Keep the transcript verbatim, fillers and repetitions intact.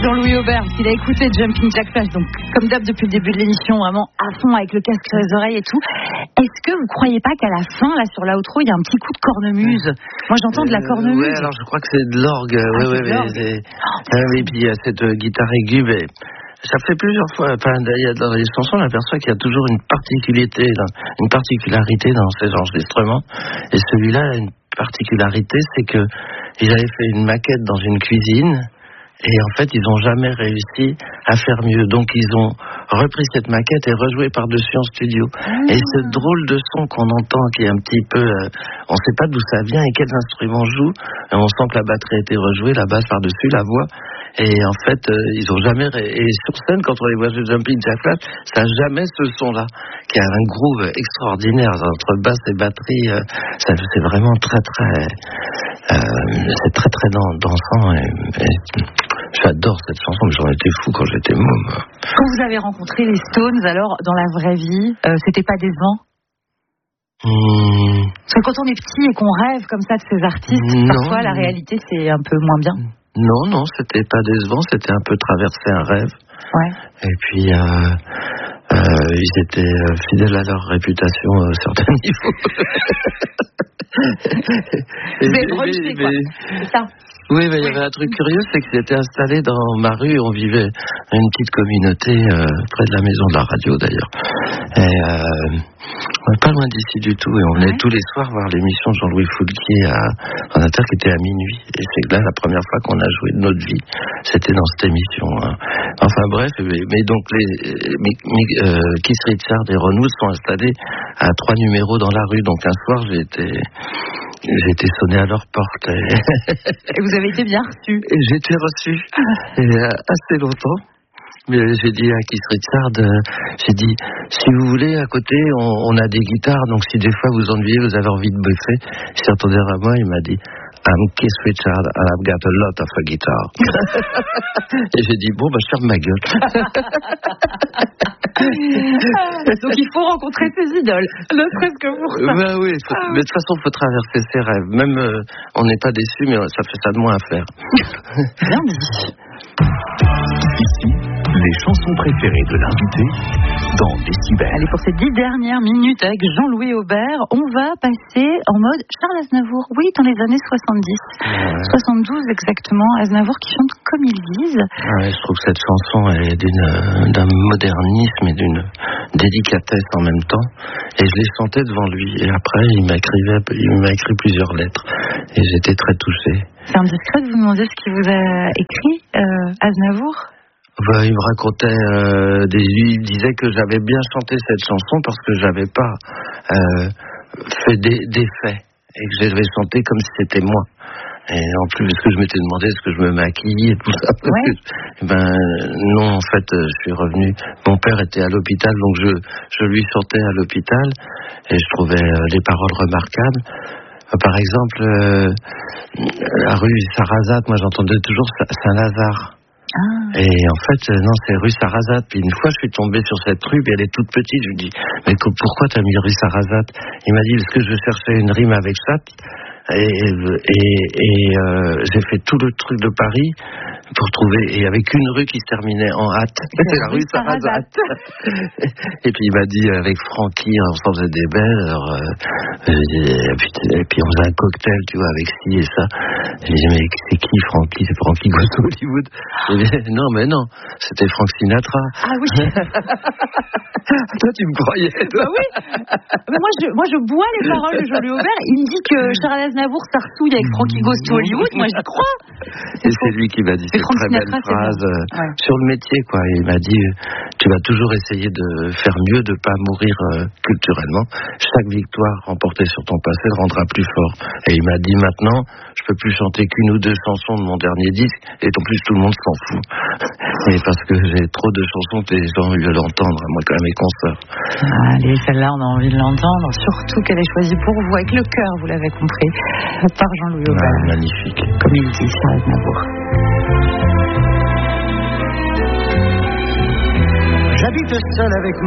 Jean-Louis Aubert, il a écouté Jumping Jack Flash, donc comme d'hab depuis le début de l'émission, vraiment à fond avec le casque sur les oreilles et tout. Est-ce que vous croyez pas qu'à la fin, là sur l'outro, il y a un petit coup de cornemuse? Moi j'entends de la cornemuse. Euh, ouais, alors je crois que c'est de l'orgue. Ah, ouais, c'est ouais, de l'orgue. mais, euh, et puis il y a cette euh, guitare aiguë, mais ça fait plusieurs fois. Enfin, dans les chansons, on aperçoit qu'il y a toujours une particularité, une particularité dans ces enregistrements. Et celui-là a une particularité, c'est que ils avaient fait une maquette dans une cuisine. Et en fait, ils n'ont jamais réussi à faire mieux. Donc, ils ont repris cette maquette et rejoué par-dessus en studio. Mmh. Et ce drôle de son qu'on entend, qui est un petit peu... Euh, on ne sait pas d'où ça vient et quels instruments jouent. Et on sent que la batterie a été rejouée, la basse par-dessus, la voix. Et en fait, euh, ils n'ont jamais... Ré... Et sur scène, quand on les voit jouer Jumping Jack Flash, ça n'a jamais ce son-là, qui a un groove extraordinaire entre basse et batterie. Euh, ça, c'est vraiment très, très... Euh, c'est très, très dansant. Et, et j'adore cette chanson, mais j'en étais fou quand j'étais môme. Quand vous avez rencontré les Stones, alors, dans la vraie vie, euh, c'était pas décevant? Mmh. Parce que quand on est petit et qu'on rêve comme ça de ces artistes, non, parfois la réalité c'est un peu moins bien. Non, non, c'était pas décevant, c'était un peu traverser un rêve. Ouais. Et puis, euh, euh, ils étaient fidèles à leur réputation à un certain niveau. Vous avez brunché, quoi. C'est ça. Oui, mais il y avait un truc curieux, c'est qu'ils étaient installés dans ma rue. On vivait une petite communauté euh, près de la maison de la radio, d'ailleurs. Et euh, on n'est pas loin d'ici du tout. Et on venait ouais. tous les soirs voir l'émission de Jean-Louis Foulquier à Inter qui était à minuit. Et c'est là la première fois qu'on a joué de notre vie. C'était dans cette émission. Hein. Enfin bref, mais, mais donc les mais, mais, euh, Keith Richards et Ron Wood sont installés à trois numéros dans la rue. Donc un soir, j'ai été... J'ai été sonné à leur porte. Et, et vous avez été bien reçu. Et j'ai été reçu. Et euh, assez longtemps. Mais j'ai dit à Keith Richards, euh, j'ai dit, si vous voulez, à côté, on, on a des guitares, donc si des fois vous ennuyez, vous avez envie de buffer. Il s'est retourné vers moi, il m'a dit, I'm Keith Richards and I've got a lot of a guitar. Et j'ai dit, bon, bah, je ferme ma gueule. Donc il faut rencontrer ses idoles, ne serait-ce que pour ça. Ben oui, faut, ah, mais de toute façon, il faut traverser ses rêves. Même, euh, on n'est pas déçu, mais ça fait ça de moins à faire. Bien dit. Ici, les chansons préférées de l'invité dans Décibel. Allez, pour ces dix dernières minutes avec Jean-Louis Aubert, on va passer en mode Charles Aznavour. Oui, dans les années soixante-dix. Ouais. soixante-douze exactement, Aznavour qui chante comme ils disent. Ouais, je trouve que cette chanson est d'une, d'un modernisme et d'une délicatesse en même temps. Et je l'ai chantée devant lui. Et après, il m'a écrit, il m'a écrit plusieurs lettres. Et j'étais très touché. C'est indiscret de vous demander ce qu'il vous a écrit, euh, Aznavour? Bah, il me racontait, euh, des, il disait que j'avais bien chanté cette chanson parce que j'avais pas euh, fait des, des faits et que j'avais chanté comme si c'était moi. Et en plus, parce que je m'étais demandé est-ce que je me maquille et tout ça. Ouais. Et ben non, en fait, je suis revenu. Mon père était à l'hôpital, donc je, je lui chantais à l'hôpital et je trouvais les paroles remarquables. Par exemple, euh, la rue Sarrazate, moi j'entendais toujours Saint-Lazare. Ah. Et en fait, non, c'est rue Sarrazate. Puis une fois, je suis tombé sur cette rue, puis elle est toute petite. Je lui dis, mais pourquoi t'as mis rue Sarrazate? Il m'a dit, parce que je cherchais une rime avec chat. Et, et, et euh, j'ai fait tout le truc de Paris pour trouver, et avec une rue qui se terminait en hâte, c'était la rue Sarrazate. Et puis il m'a dit, avec Francky, on s'en faisait des belles, alors, euh, et, puis, et puis on faisait un cocktail, tu vois, avec ci et ça. J'ai dit, mais c'est qui Francky? C'est Francky Goes to Hollywood? Dit, non, mais non, c'était Frank Sinatra. Ah oui. Toi, tu me croyais, toi? Bah oui. Mais moi, je, moi, je bois les paroles de Jean-Louis Aubert. Il me dit que Charles Aznavour s'arsouille avec Frankie Goes to Hollywood. Moi, j'y crois. C'est, et c'est lui qui m'a dit cette très belle phrase bon. ouais. sur le métier, quoi. Il m'a dit, tu vas toujours essayer de faire mieux, de pas mourir euh, culturellement. Chaque victoire remportée sur ton passé te rendra plus fort. Et il m'a dit, maintenant, je peux plus chanter qu'une ou deux chansons de mon dernier disque, et en plus tout le monde s'en fout. Et parce que j'ai trop de chansons que les gens veulent l'entendre, moi quand même mes concerts. Allez, celle-là, on a envie de l'entendre. Surtout qu'elle est choisie pour vous, avec le cœur, vous l'avez compris, par Jean-Louis Aubert. Ah, magnifique. Comme il dit, Charles Aznavour. J'habite seul avec